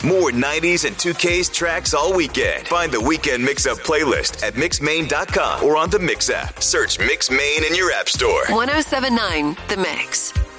More 90s and 2Ks tracks all weekend. Find the Weekend Mix-Up playlist at mixmain.com or on the Mix app. Search Mix Main in your app store. 107.9 The Mix.